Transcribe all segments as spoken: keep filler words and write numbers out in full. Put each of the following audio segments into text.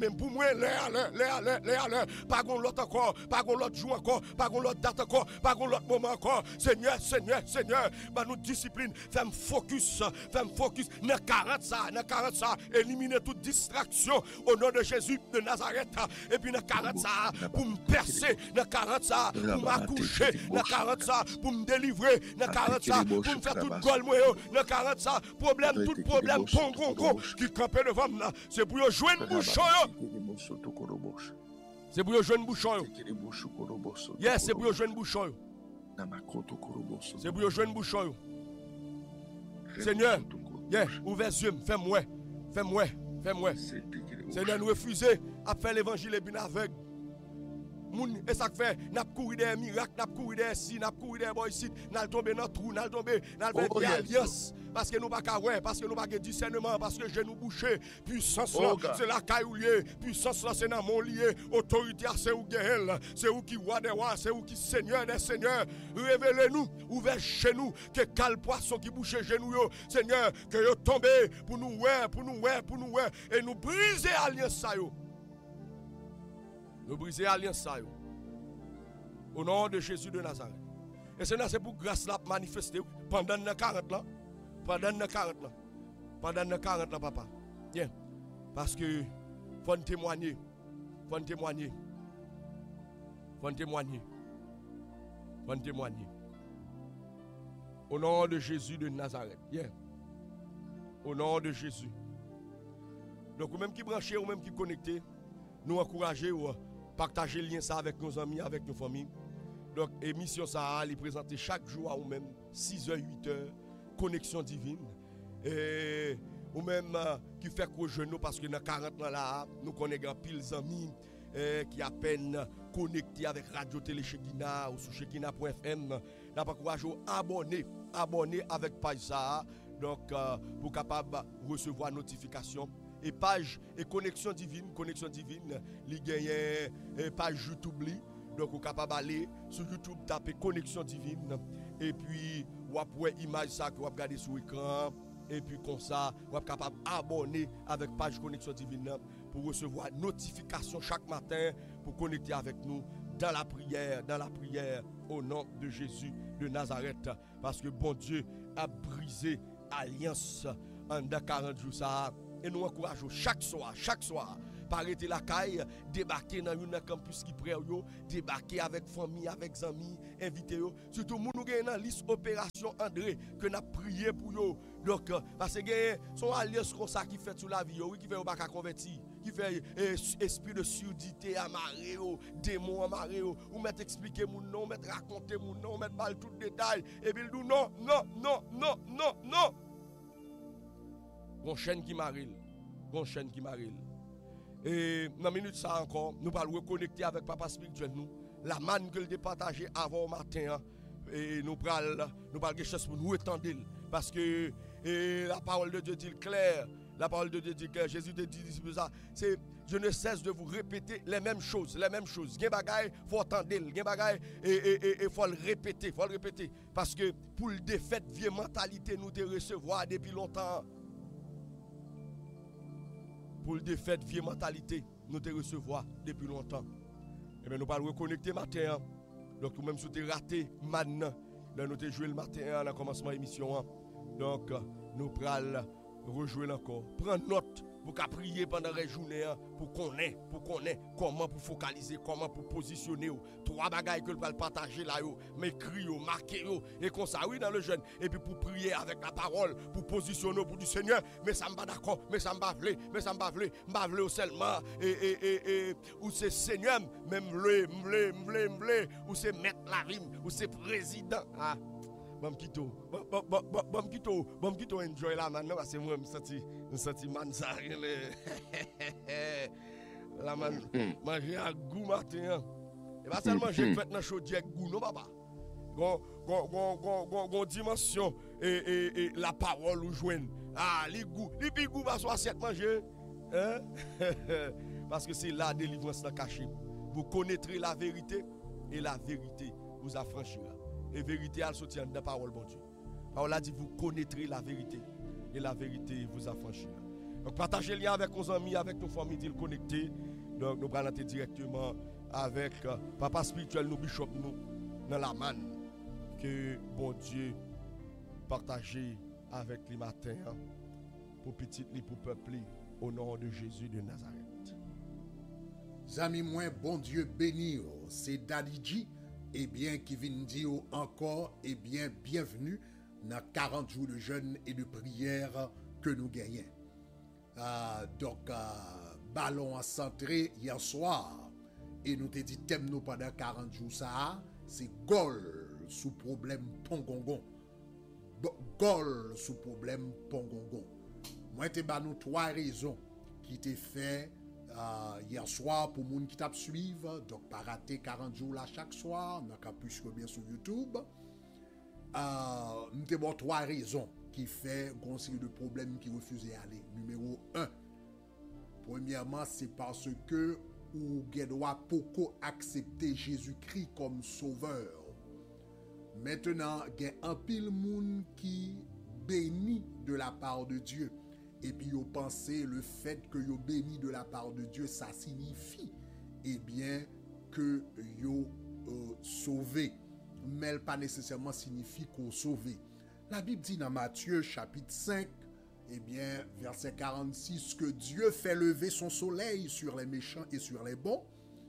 même pour moi, l'air, l'air, l'air, l'air, l'air, l'air, pas gon l'autre encore, pas gon l'autre jour encore, pas gon l'autre date encore, pas gon l'autre moment encore. Seigneur, Seigneur, Seigneur, bah nous discipline, fais focus, fais focus, dans quarante ça, dans quarante ça, éliminer toute distraction au nom de Jésus de Nazareth. Et puis dans quarante ça, pour me percer, dans quarante ça, pour m'accoucher, dans quarante ça, pour me délivrer, dans quarante ça, pour me faire tout goal moi, dans quarante ça, problème, tout problème, con, con, con, qui campait devant moi, c'est pour joindre bouchon. C'est pour joindre bouchon. Yes, c'est pour joindre bouchon. C'est pour joindre bouchon. Seigneur, yeah, ouvre les yeux, fais-moi, fais-moi, fais-moi. Seigneur, nous refuser à faire l'évangile et bien aveugle. Et ça fait, n'a couru des miracles, n'a couru des si, n'a couru des boys ici, n'a tombé dans le trou, n'a tombé dans le alliance. Parce que nous pas qu'à ouais, parce que nous pas que discernement, parce que je nous bouché, puissance là, c'est la caillou lié, puissance là, c'est dans mon lié, autorité c'est où guerre, c'est où qui roi des rois, c'est où qui seigneur des seigneurs. Révélez-nous, ouvrez chez nous, que quel poisson qui bouche genoux, Seigneur, que yo tombé pour nous ouais, pour nous ouais, pour nous ouais, et nous briser alliance ça yo. Nous briser alliance ça yo. Au nom de Jésus de Nazareth. Et c'est pour grâce là manifester pendant nos quarante ans. Pendant nos quarante ans. Pendant nos quarante ans, papa. Bien. Parce que faut témoigner. Faut témoigner. Faut témoigner. Faut témoigner. Au nom de Jésus de Nazareth. Bien. Au nom de Jésus. Donc, ou même qui branché, ou même qui connecté, nous encourager ou partager le lien ça avec nos amis, avec nos familles. Donc, émission ça, elle est présentée chaque jour à ou même six heures, huit heures, connexion divine. Et ou même euh, qui fait qu'au genou, parce que dans quarante ans là, nous connaissons pile d'amis euh, qui à peine connectés avec Radio Télé Shekina ou sur shekina point f m. Nous encourageons à abonner, abonner avec page ça. Donc, euh, pour capable recevoir notification. Et page et connexion divine, connexion divine, il gagne une page YouTube. Donc, vous êtes capable d'aller sur YouTube, taper connexion divine. Et puis, vous avez une image ça que vous regardez sur l'écran. Et puis, comme ça, vous êtes capable d'abonner avec page connexion divine pour recevoir notification chaque matin pour connecter avec nous dans la prière, dans la prière au nom de Jésus de Nazareth. Parce que bon Dieu a brisé alliance en quarante jours ça. Et nous encourageons chaque soir, chaque soir, par arrêter la caille, débarquer dans un campus qui près, débarquer avec famille, avec amis, inviter. Surtout, nous avons une liste opération André que nous avons prié pour eux. Donc, parce que son alliance comme ça qui fait sur la vie, qui fait pas convertir, qui fait esprit de surdité amarré, démon amarré, ou mettre expliquer mon nom, mettre raconter mon nom, mettre mal tout détail. Et puis il dit non, non, non, non, non, non. Bon chaîne qui marille. Bon chaîne qui marille. Et dans une minute ça encore, nous allons reconnecter avec Papa spirituel nous. La manne que le partagé avant au matin. Et nous allons nous allons quelque chose pour nous étendre. Parce que et la parole de Dieu dit clair. La parole de Dieu dit clair. Jésus te dit ça. C'est je ne cesse de vous répéter les mêmes choses. Les mêmes choses. Gen bagay, faut entendre. Gen bagay, et et et faut le répéter. Faut le répéter. Parce que pour le défaite, vieille mentalité nous te recevoir depuis longtemps. Pour le défaite, vieille mentalité, nous te recevoir depuis longtemps. Et bien, nous allons reconnecter matin. Donc, nous même si tu raté maintenant, nous te joué le matin à la commencement de l'émission. Donc, nous allons rejouer encore. Prends note pour qu'à prier pendant la journée pour qu'on ait, pour qu'on ait comment pour focaliser, comment pour positionner. Trois bagailles que nous allons partager là, m'écrire, marquer, et comme ça, oui, dans le jeûne. Et puis pour prier avec la parole, pour positionner pour du Seigneur. Mais ça ne va pas d'accord, mais ça ne va pas, mais ça ne va pas, mais ça seulement. Et, et, et, et, ou c'est Seigneur, même m'vle, m'vle, m'vle, m'vle, ou c'est mettre la rime, ou c'est président. Ah. Bon kito, bon bon bon bon kito, bon kito enjoy la maintenant parce que moi me senti me senti man ça la man manger à goût matin. Et pas seulement manger fait dans chaudière goût non papa. Gon gon gon gon gon dimension et et et la parole ou joindre. Ah, les goût, les pi goût pas soit assiette manger. Hein? Parce que c'est la délivrance cachée. Vous connaîtrez la vérité et la vérité vous affranchira. Et vérité, elle soutient de la parole, bon Dieu. La parole a dit, vous connaîtrez la vérité. Et la vérité vous affranchira. Donc, partagez le lien avec nos amis, avec nos familles connectés. Donc, nous allons entrer directement avec euh, Papa spirituel, nous, Bishop, nous, dans la manne que bon Dieu partager avec les matins hein, pour petit li, pour peuple au nom de Jésus de Nazareth. Amis moi, bon Dieu béni, c'est Daddy G, et bien qui vient dire encore, et bien bienvenue dans quarante jours de jeûne et de prière que nous gagnons. Euh, donc, euh, ballon à centré hier soir, et nous te dit thème nous pendant quarante jours ça, c'est Gol sous problème Pongongon. Gol sous problème Pongongon. Moi, te ba nous trois raisons qui te fait euh, hier soir pour moun qui t'a suivre, donc pas rater quarante jours là chaque soir, dans campus bien sur YouTube. Euh, nous te bon trois raisons qui fait une série de problèmes qui refusent d'aller. Numéro un, premièrement, c'est parce que ou doit beaucoup accepter Jésus-Christ comme sauveur. Maintenant, il y a un pile monde qui bénit de la part de Dieu. Et puis, vous pensez le fait que vous bénit de la part de Dieu, ça signifie, eh bien, que vous euh, sauvé. Mais pas nécessairement signifie qu'on sauvé. La Bible dit dans Matthieu chapitre cinq, eh bien, verset quarante-six, que Dieu fait lever son soleil sur les méchants et sur les bons,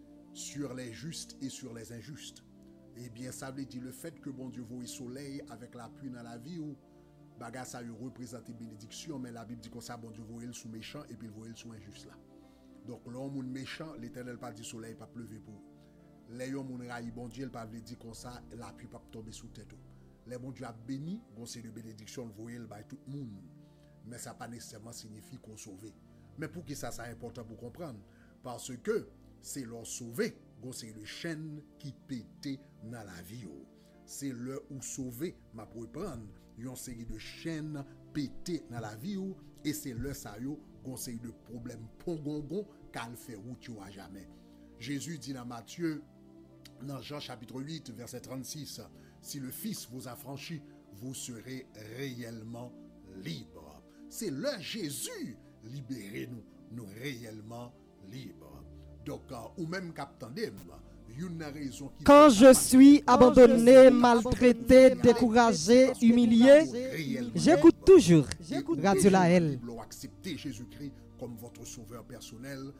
sur les justes et sur les injustes. Eh bien, ça veut dire le fait que bon Dieu voit le soleil avec la pluie dans la vie ou bagarre ça représente bénédiction, mais la Bible dit que ça bon Dieu voit le sous méchant et puis il voit le sous injuste là. Donc l'homme méchant, l'Éternel pas dit soleil pas pleuver pour. Les hommes moun raï bon Dieu, il pas veut dire comme ça la pluie pas tomber sous tête. Les bon Dieu a béni, bon c'est de bénédiction le voyer by tout le monde. Mais ça pas nécessairement signifie qu'on sauvé. Mais pour qui ça c'est important pour comprendre parce que c'est leur sauver, c'est le chaîne qui pète dans la vie. C'est le ou sauver, ma pour prendre une série de chaînes pété dans la vie et c'est le ça yo gon série de problèmes pongongon qu'al fait route à jamais. Jésus dit dans Matthieu dans Jean chapitre huit verset trente-six, si le Fils vous a franchi, vous serez réellement libre. C'est le Jésus libérez-nous, nous réellement libres. Donc euh, ou même captandem une raison qui quand je suis abandonné, maltraité, découragé, humilié, j'écoute toujours Radio Laël. Accepter Jésus-Christ comme votre sauveur personnel,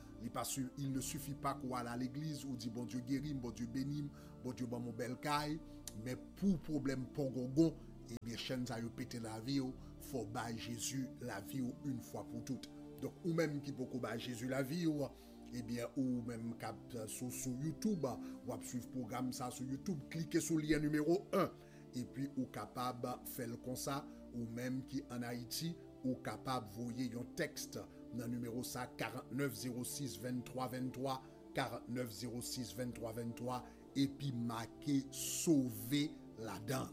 il ne suffit pas qu'on aille à l'église ou dire bon Dieu guérit, bon Dieu bénit, bon Dieu bon mon bel caille, mais pour problème pongongon, et bien chaîne ça yo péter la vie, faut bailler Jésus la vie une fois pour toutes. Donc ou même qui peut bailler Jésus la vie ou eh bien, ou même cap sur, sur YouTube, ou à suivre le programme ça sur YouTube, cliquez sur le lien numéro un, et puis ou capable faire comme ça, ou même qui en Haïti, ou capable voyer un texte dans le numéro ça quarante-neuf zéro six vingt-trois vingt-trois, quarante-neuf zéro six vingt-trois vingt-trois, et puis marquer sauver la dent.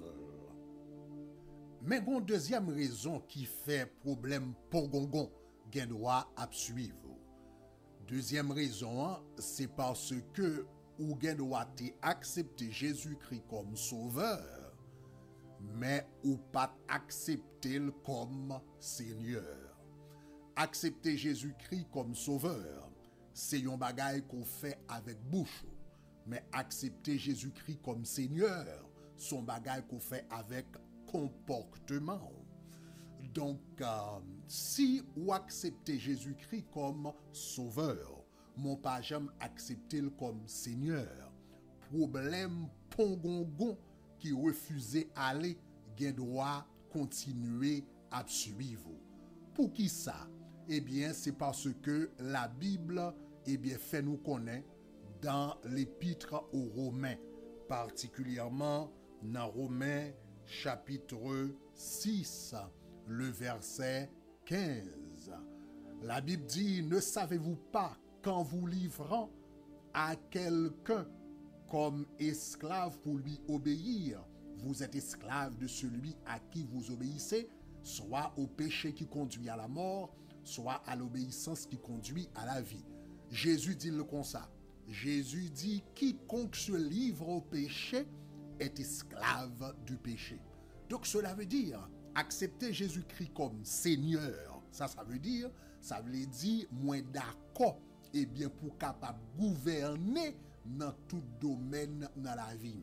Mais bon, deuxième raison qui fait problème pongongon, gen droit à suivre. Deuxième raison, c'est parce que ou gen doit accepter Jésus-Christ comme sauveur, mais ou pas accepter comme Seigneur. Accepter Jésus-Christ comme sauveur, c'est un bagage qu'on fait avec bouche, mais accepter Jésus-Christ comme Seigneur, son bagage qu'on fait avec comportement. Donc, euh, si vous acceptez Jésus-Christ comme sauveur, mon pas jamais accepter comme Seigneur. Problème pongongon qui refusait aller, gen droit continuer à suivre. Pour qui ça? Eh bien, c'est parce que la Bible, eh bien, fait nous connaître dans l'épître aux Romains, particulièrement dans Romains chapitre six. Le verset quinze. La Bible dit, ne savez-vous pas qu'en vous livrant à quelqu'un comme esclave pour lui obéir, vous êtes esclave de celui à qui vous obéissez, soit au péché qui conduit à la mort, soit à l'obéissance qui conduit à la vie. Jésus dit le comme ça. Jésus dit, quiconque se livre au péché est esclave du péché. Donc cela veut dire, accepter Jésus-Christ comme Seigneur, ça, ça veut dire, ça veut dire moins d'accord et bien pour capable gouverner dans tout domaine dans la vie.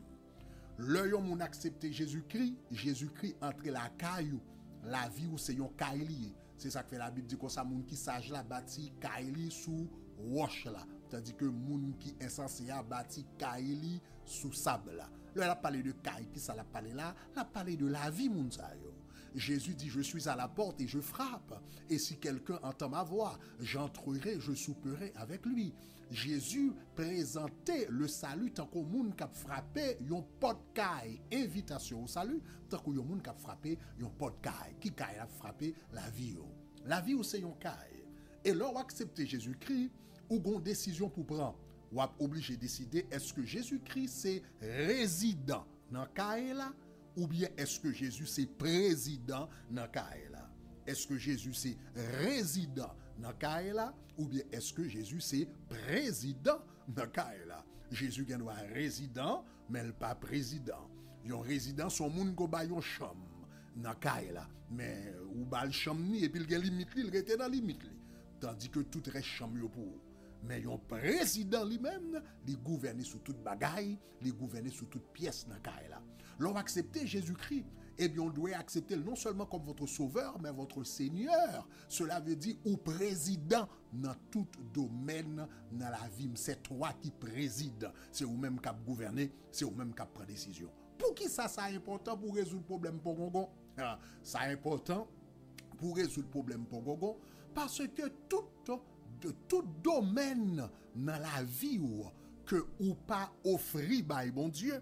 Le yon moun accepté Jésus-Christ, Jésus-Christ entre la caillou, la vie ou c'est yon caille. C'est ça que fait la Bible dit que ça moun qui sage la bâti caille sous roche là, tandis que moun qui insensé a bâti caille sous sable là. Là a parlé de caille, qui ça l'a parlé là, l'a parlé de la vie moun sa yo. Jésus dit, je suis à la porte et je frappe. Et si quelqu'un entend ma voix, j'entrerai, je souperai avec lui. Jésus présentait le salut tant qu'au monde qui a frappé, yon pot caille, invitation au salut, tant qu'au monde qui a frappé, yon pot caille, qui caille a frappé la vie. La vie c'est yon caille. Et là, on accepte Jésus-Christ, ou gon décision pour prendre, ou obligé de décider, est-ce que Jésus-Christ c'est résident dans caille là? Ou bien est-ce que Jésus c'est président dans Kaela? Est-ce que Jésus c'est résident dans Kaela? Ou bien est-ce que Jésus c'est président dans Kaela? Jésus gen doit résident, mais pas président. Yon résident son moun ko ba yon chambre dans Kaela, mais ou ba chambre ni et puis il gen limite li, il rete dans limite li. Tandis que tout reste chambre yo pour. Mais yon président lui-même, il gouverne sur toute bagaille, il gouverne sur toute pièce dans Kaela. L'on accepter Jésus-Christ, eh bien on doit accepter non seulement comme votre sauveur, mais votre Seigneur. Cela veut dire ou président dans tout domaine dans la vie. C'est toi qui préside. C'est vous-même qui gouvernez, c'est vous-même qui prend décision. Pour qui ça, ça est important pour résoudre le problème pour Gogo? Ah, ça est important pour résoudre le problème pour Gogo parce que tout de tout domaine dans la vie ou que ou pas offrir by bon Dieu,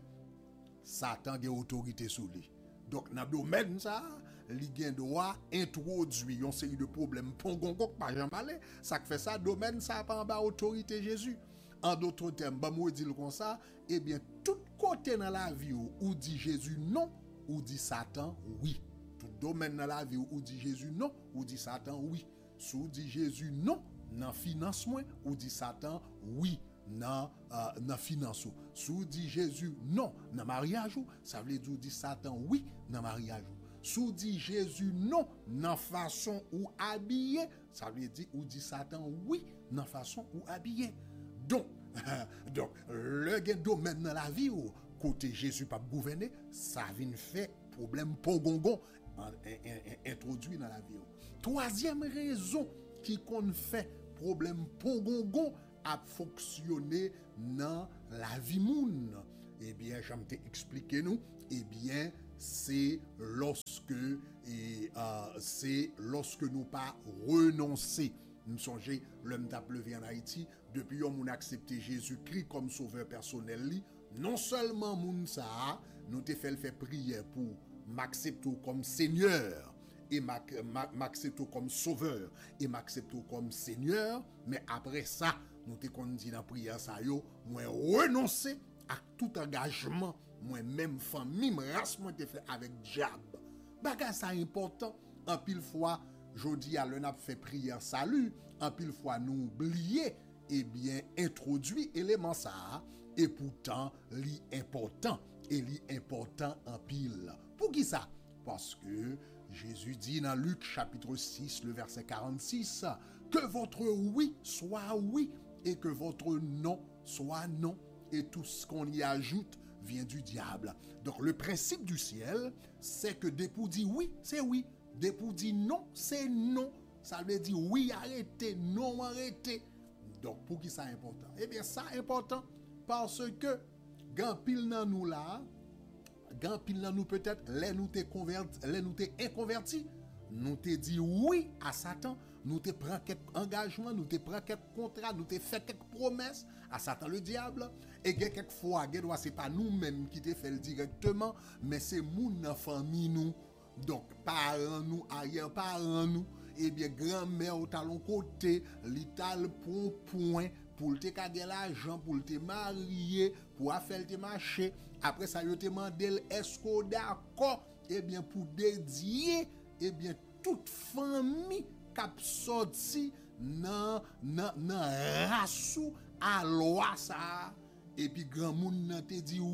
Satan a autorité sur lui. Donc dans le domaine ça, li gen droit introduire une série de problèmes pour gongo pas jamais parler, ça fait ça domaine ça pas en bas autorité Jésus. En d'autres termes, ba moi dire comme ça, eh bien tout côté dans la vie ou, ou dit Jésus non, ou dit Satan oui. Tout domaine dans la vie ou, ou dit Jésus non, ou dit Satan oui. Sous dit Jésus non, dans financement ou dit Satan oui dans euh, dans finance. Sous dit Jésus non dans mariage, ça veut dire dit Satan oui dans mariage. Sous dit Jésus non dans façon ou habillé, ça veut dire ou dit Satan oui dans façon ou habillé. Donc donc le domaine dans la vie où côté Jésus pas gouverner, ça vient faire problème pongongon introduit dans la vie. Troisième raison qui qu'on fait problème pongongon a fonctionné dans la vie moun. Eh bien, j'aime te expliquer nous. Eh bien, c'est lorsque et euh, c'est lorsque nous pas renoncer. Nous songez l'homme t'a levé en Haïti depuis on a accepté Jésus-Christ comme sauveur personnel li. Non seulement moun ça, nous te fait faire prière pour m'accepter comme Seigneur et m'accepter comme sauveur et m'accepter comme Seigneur, mais après ça nous te dit dans prière ça yo moi renoncer à tout engagement moi même famille race moi te fait avec diable bagage ça important en pile fois jodi a le n'a fait prière salut en pile fois nous oublier et bien introduit élément ça et pourtant li important et li important en pile pour qui ça parce que Jésus dit dans Luc chapitre six le verset quarante-six que votre oui soit oui et que votre non soit non et tout ce qu'on y ajoute vient du diable. Donc le principe du ciel c'est que dès pour dire oui c'est oui, dès pour dire non c'est non. Ça veut dire oui arrêtez, non arrêtez. Donc pour qui ça est important? Eh bien ça est important parce que grand pile dans nous là, grand pile dans nous peut-être les nous te converti, les nous te inconverti, nous te dit oui à Satan, nous te prend quelques engagements, nous te prend quelques contrats, nous te fait quelques promesses à Satan le diable et quelques fois c'est pas nous-mêmes qui te fait le directement mais c'est moun dans famille nous. Donc parents nous, arrière parents nous, et bien grand-mère au talon côté, l'ital pour point pour te gagner l'argent pour te marier, pour faire te marcher. Après ça yo te mandel est-ce qu'on d'accord et bien pour dédier et bien toute famille cap sorti nan nan nan rassou à loi ça et puis grand monde nan te dit oui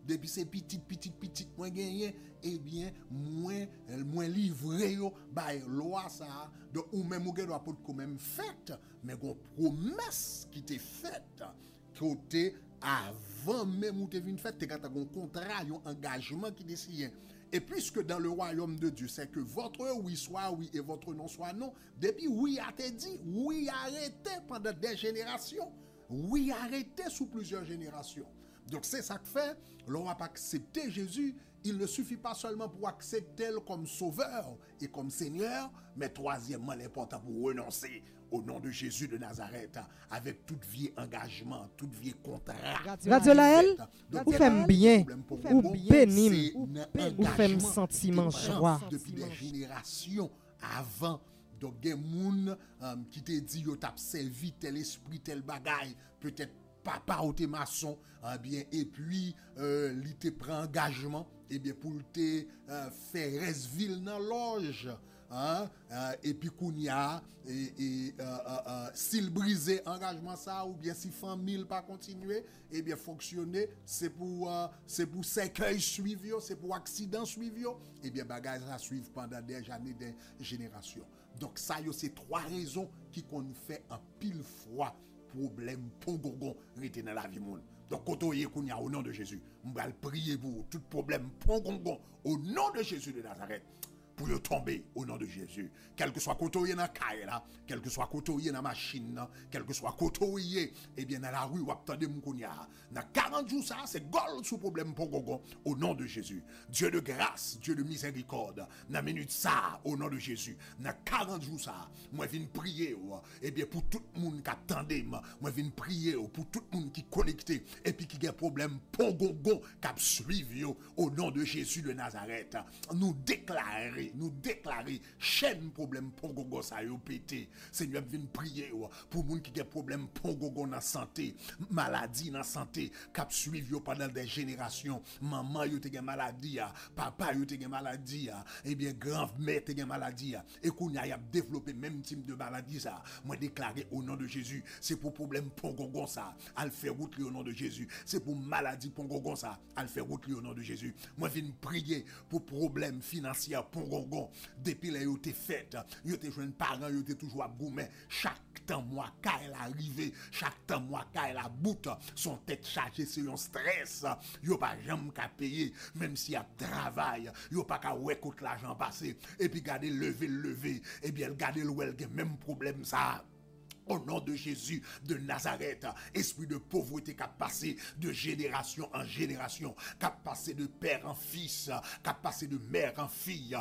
depuis c'est petit, petit, petit, moins gagné, eh bien, moins, moins livré, bah, loi ça. Donc, ou même, ou doit pas quand même fait, mais une promesse qui t'est faite, côté avant même où tu es venu faire, tu as un contrat, un engagement qui est signé. Et puisque dans le royaume de Dieu, c'est que votre oui soit oui et votre non soit non, depuis oui a été dit, oui arrêté pendant des générations, oui arrêté sous plusieurs générations. Donc c'est ça que fait, l'on va pas accepter Jésus, il ne suffit pas seulement pour accepter comme sauveur et comme Seigneur, mais troisièmement l'important pour renoncer au nom de Jésus de Nazareth, avec toute vie engagement, toute vie contrat. Radio Laël, vous faites bien, vous bénissez, vous faites sentiment joie. Depuis des générations avant, donc des gens um, qui te dit yo t'a servi tel esprit, tel bagaille, peut-être papa ou t'es maçon, eh bien, et puis euh, il te prend engagement, et bien pour te euh, faire resville dans loge. Hein? Euh, et puis Kounia, et, et euh, euh, euh, s'il brisait engagement ça, ou bien si famille pas continuer, et bien fonctionner, c'est pour euh, c'est pour cercueil suivre, c'est pour accident suivre, et bien bagage ça suivre pendant des années, des générations. Donc ça, c'est trois raisons qui qu'on fait un pile fois problème pongongon rete dans la vie monde. Donc quand on y est au nom de Jésus, on va prier pour tout problème pongongon au nom de Jésus de Nazareth. Pour y tomber au nom de Jésus. Quel que soit côté dans la caille là, quel que soit côté dans la machine, quel que soit côté et bien dans la rue ou attendez moukonia. Dans quarante jours ça, c'est gol sous problème pour gogo au nom de Jésus. Dieu de grâce, Dieu de miséricorde. Dans minute ça au nom de Jésus. Dans quarante jours ça, moi viens prier et bien pour tout le monde qui attendait, moi viens prier pour tout le monde qui connecté et puis qui a problème pour gogo qui suivi au nom de Jésus de Nazareth. Nous déclarer nous déclarer chaîne problème pour gogo ça yo pété. Seigneur vient prier pour moun qui a problème pour gogo dans santé, maladie dans santé, cap suivi pendant des générations. Maman yo te gen maladie, papa yo te gen maladie, et bien grand-mère te gen maladie et qu'on y a développé même type de maladie ça. Moi déclarer au nom de Jésus, c'est pour problème pour gogo ça, al faire route au nom de Jésus. C'est pour maladie pour gogo ça, al faire route au nom de Jésus. Moi viens prier pour problème financier pour gogo depuis là yo te fait yo te jeune parent yo te toujours à goumen chaque temps moi quand elle arrivé chaque temps moi quand elle a bout son tête chargée c'est un stress yo pas jamais qu'à payer même si y a travail yo pas qu'à ouais côté l'argent passé et puis garder lever lever et bien garder le même problème ça. Au nom de Jésus de Nazareth, esprit de pauvreté qui a passé de génération en génération, qui a passé de père en fils, qui a passé de mère en fille,